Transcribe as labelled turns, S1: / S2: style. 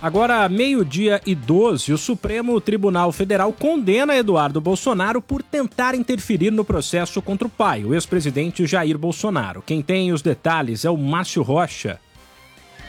S1: Agora, 12:12, o Supremo Tribunal Federal condena Eduardo Bolsonaro por tentar interferir no processo contra o pai, o ex-presidente Jair Bolsonaro. Quem tem os detalhes é o Márcio Rocha.